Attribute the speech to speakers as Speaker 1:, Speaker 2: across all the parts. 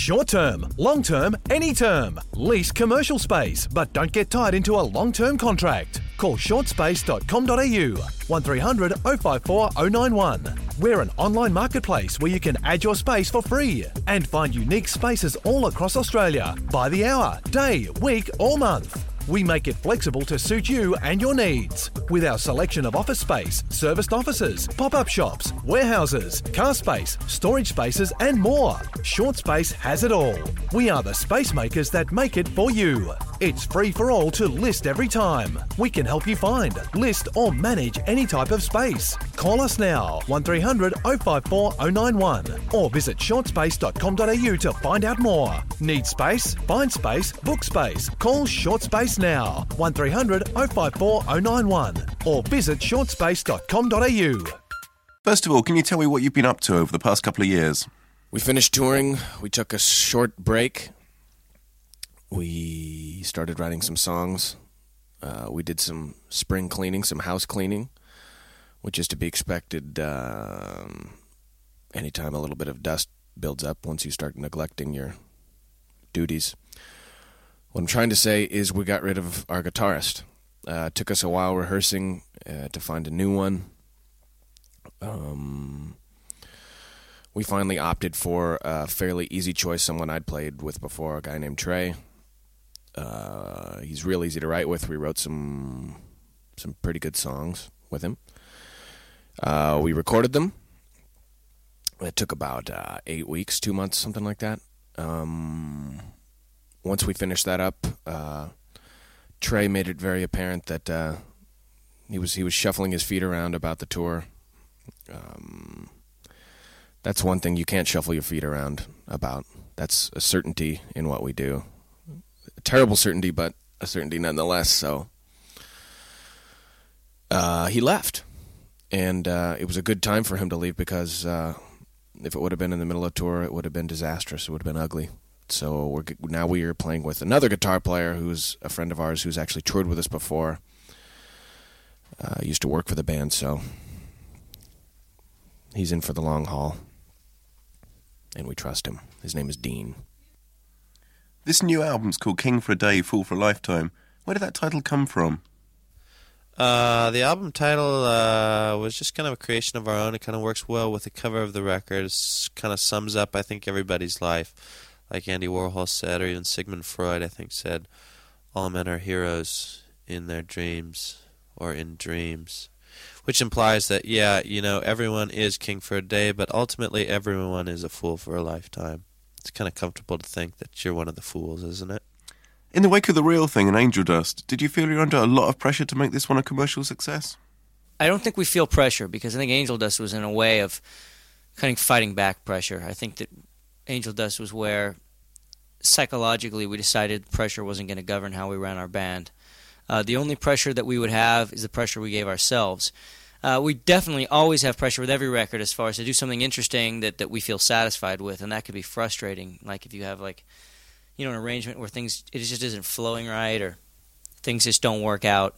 Speaker 1: Short term, long term, any term. Lease commercial space, but don't get tied into a long-term contract. Call shortspace.com.au 1300 054 091. We're an online marketplace where you can add your space for free and find unique spaces all across Australia by the hour, day, week or month. We make it flexible to suit you and your needs. With our selection of office space, serviced offices, pop-up shops, warehouses, car space, storage spaces and more. Short Space has it all. We are the space makers that make it for you. It's free for all to list every time. We can help you find, list or manage any type of space. Call us now, 1300 054 091 or visit shortspace.com.au to find out more. Need space? Find space, book space. Call Short Space now, 1300 054 091 or visit shortspace.com.au.
Speaker 2: First of all, can you tell me what you've been up to over the past couple of years?
Speaker 3: We finished touring. We took a short break. We started writing some songs. We did some spring cleaning, some house cleaning, which is to be expected anytime a little bit of dust builds up once you start neglecting your duties. What I'm trying to say is we got rid of our guitarist. It took us a while rehearsing to find a new one. We finally opted for a fairly easy choice, someone I'd played with before, a guy named Trey. He's real easy to write with. We wrote some pretty good songs with him. We recorded them. It took about 8 weeks, 2 months, something like that. Once we finished that up, Trey made it very apparent that he was shuffling his feet around about the tour. That's one thing you can't shuffle your feet around about. That's a certainty in what we do. A terrible certainty, but a certainty nonetheless. So he left, and it was a good time for him to leave because if it would have been in the middle of a tour, it would have been disastrous. It would have been ugly. So now we are playing with another guitar player who's a friend of ours who's actually toured with us before. Used to work for the band, so he's in for the long haul, and we trust him. His name is Dean.
Speaker 2: This new album's called King for a Day, Fool for a Lifetime. Where did that title come from?
Speaker 4: The album title was just kind of a creation of our own. It kind of works well with the cover of the record. It kind of sums up, I think, everybody's life. Like Andy Warhol said, or even Sigmund Freud, I think, said, all men are heroes in their dreams or in dreams. Which implies that, yeah, you know, everyone is king for a day, but ultimately everyone is a fool for a lifetime. It's kind of comfortable to think that you're one of the fools, isn't it?
Speaker 2: In the wake of The Real Thing and Angel Dust, did you feel you're under a lot of pressure to make this one a commercial success?
Speaker 5: I don't think we feel pressure, because I think Angel Dust was in a way of kind of fighting back pressure. I think that Angel Dust was where psychologically we decided pressure wasn't going to govern how we ran our band. The only pressure that we would have is the pressure we gave ourselves. We definitely always have pressure with every record as far as to do something interesting that we feel satisfied with, and that could be frustrating. Like if you have an arrangement where it just isn't flowing right, or things just don't work out.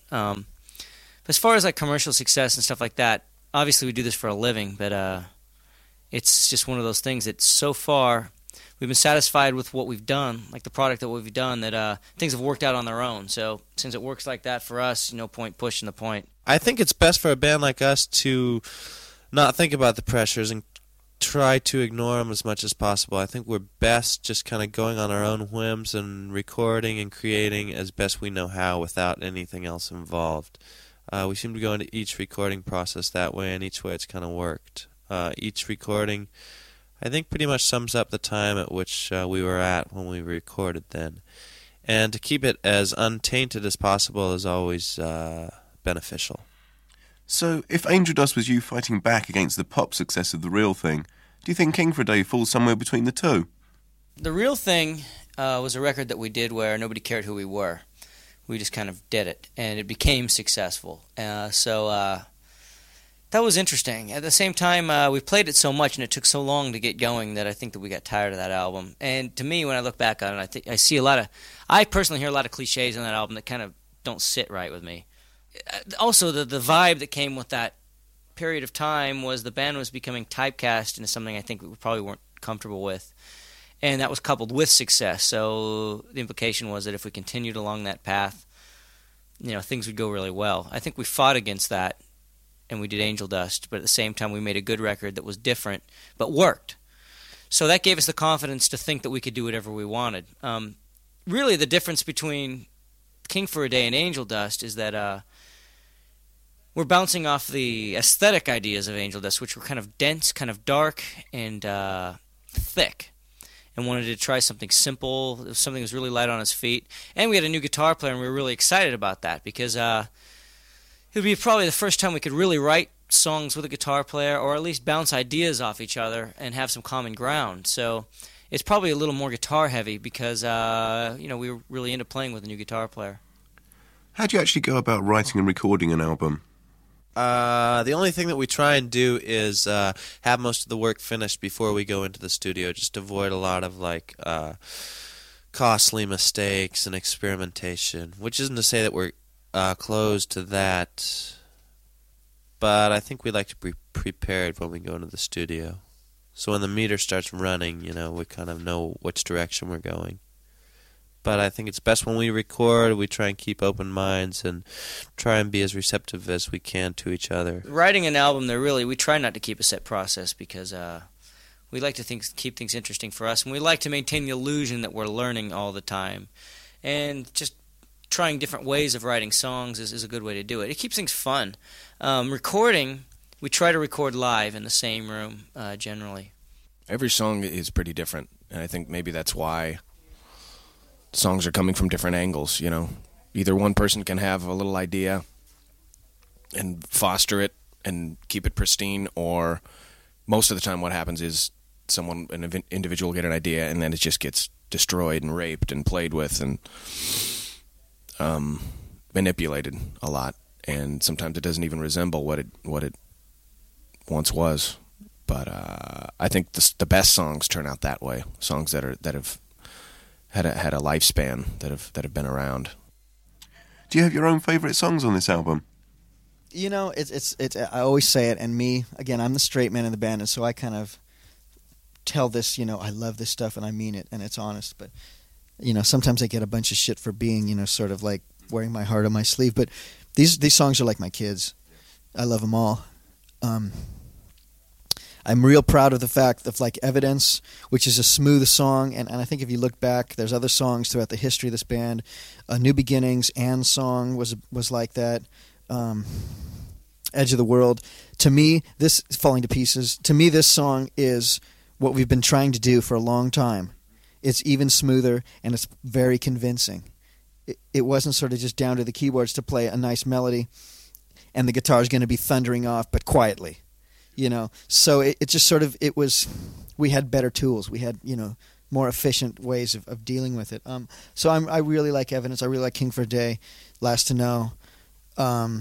Speaker 5: As far as like commercial success and stuff like that, obviously we do this for a living, but it's just one of those things that so far we've been satisfied with what we've done, like the product that we've done, that things have worked out on their own. So since it works like that for us, no point pushing the point.
Speaker 4: I think it's best for a band like us to not think about the pressures and try to ignore them as much as possible. I think we're best just kind of going on our own whims and recording and creating as best we know how without anything else involved. We seem to go into each recording process that way, and each way it's kind of worked. Each recording, I think, pretty much sums up the time at which we were at when we recorded then. And to keep it as untainted as possible is always beneficial.
Speaker 2: So, if Angel Dust was you fighting back against the pop success of The Real Thing, do you think King for a Day falls somewhere between the two?
Speaker 5: The Real Thing was a record that we did where nobody cared who we were. We just kind of did it, and it became successful. So that was interesting. At the same time, we played it so much, and it took so long to get going that I think that we got tired of that album. And to me, when I look back on it, I personally hear a lot of cliches on that album that kind of don't sit right with me. Also, the vibe that came with that period of time was the band was becoming typecast into something I think we probably weren't comfortable with. And that was coupled with success. So the implication was that if we continued along that path, things would go really well. I think we fought against that, and we did Angel Dust, but at the same time we made a good record that was different, but worked. So that gave us the confidence to think that we could do whatever we wanted. Really, the difference between King for a Day and Angel Dust is that we're bouncing off the aesthetic ideas of Angel Dust, which were kind of dense, kind of dark, and thick, and wanted to try something simple, something that was really light on its feet. And we had a new guitar player, and we were really excited about that because it would be probably the first time we could really write songs with a guitar player, or at least bounce ideas off each other and have some common ground. So it's probably a little more guitar heavy because we were really into playing with a new guitar player.
Speaker 2: How do you actually go about writing and recording an album?
Speaker 4: The only thing that we try and do is have most of the work finished before we go into the studio, just to avoid a lot of costly mistakes and experimentation, which isn't to say that we're closed to that, but I think we like to be prepared when we go into the studio. So when the meter starts running, we kind of know which direction we're going. But I think it's best when we record, we try and keep open minds and try and be as receptive as we can to each other.
Speaker 5: Writing an album, we try not to keep a set process because we like to keep things interesting for us, and we like to maintain the illusion that we're learning all the time. And just trying different ways of writing songs is a good way to do it. It keeps things fun. Recording, we try to record live in the same room generally.
Speaker 3: Every song is pretty different, and I think maybe that's why songs are coming from different angles. Either one person can have a little idea and foster it and keep it pristine, or most of the time what happens is an individual get an idea and then it just gets destroyed and raped and played with and manipulated a lot, and sometimes it doesn't even resemble what it once was. But I think the best songs turn out that way. Songs that have had a lifespan, that have been around.
Speaker 2: Do you have your own favourite songs on this album?
Speaker 6: It's I always say it, and me again, I'm the straight man in the band, and so I kind of tell this, I love this stuff and I mean it, and it's honest. But sometimes I get a bunch of shit for being, sort of like wearing my heart on my sleeve. But these songs are like my kids. I love them all. I'm real proud of the fact of Evidence, which is a smooth song, and I think if you look back, there's other songs throughout the history of this band. New Beginnings, Anne's song was like that. Edge of the World. To me, this Falling to Pieces. To me, this song is what we've been trying to do for a long time. It's even smoother, and it's very convincing. It wasn't sort of just down to the keyboards to play a nice melody, and the guitar's going to be thundering off, but quietly. So it just sort of, we had better tools. We had, more efficient ways of dealing with it. So I really like Evidence. I really like King for a Day, Last to Know. I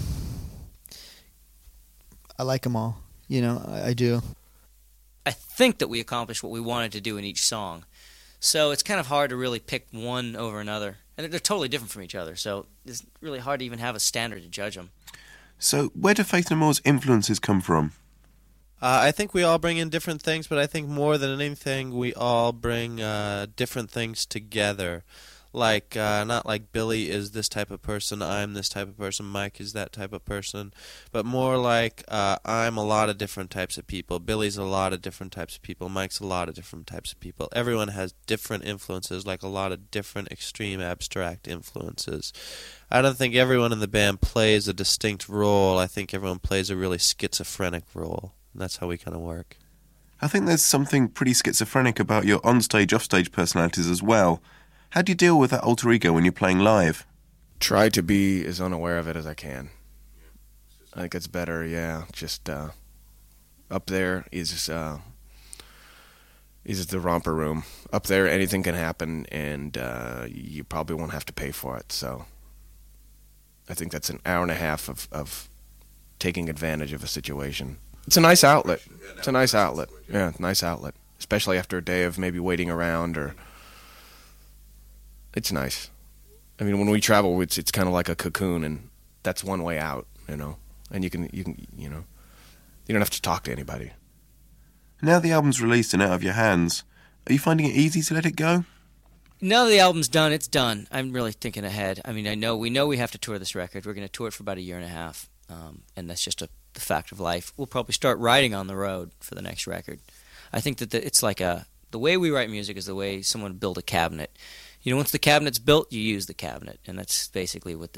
Speaker 6: like them all. I do.
Speaker 5: I think that we accomplished what we wanted to do in each song. So it's kind of hard to really pick one over another. And they're totally different from each other. So it's really hard to even have a standard to judge them.
Speaker 2: So where do Faith No More's influences come from?
Speaker 4: I think we all bring in different things, but I think more than anything, we all bring different things together. Not like Billy is this type of person, I'm this type of person, Mike is that type of person, but more like I'm a lot of different types of people, Billy's a lot of different types of people, Mike's a lot of different types of people. Everyone has different influences, like a lot of different extreme abstract influences. I don't think everyone in the band plays a distinct role. I think everyone plays a really schizophrenic role. And that's how we kind of work.
Speaker 2: I think there's something pretty schizophrenic about your on-stage, off-stage personalities as well. How do you deal with that alter ego when you're playing live?
Speaker 3: Try to be as unaware of it as I can. I think it's better, yeah. Just up there is the romper room. Up there, anything can happen, and you probably won't have to pay for it. So I think that's an hour and a half of taking advantage of a situation. It's a nice outlet. It's a nice outlet. Yeah, nice outlet. Especially after a day of maybe waiting around or... It's nice. I mean, when we travel, it's kind of like a cocoon, and that's one way out, And you can, you don't have to talk to anybody.
Speaker 2: Now the album's released and out of your hands, Are you finding it easy to let it go?
Speaker 5: Now that the album's done, it's done. I'm really thinking ahead. I mean, we know we have to tour this record. We're going to tour it for about a year and a half, and that's just the fact of life. We'll probably start writing on the road for the next record. I think that it's like the way we write music is the way someone built a cabinet. Once the cabinet's built, you use the cabinet, and that's basically what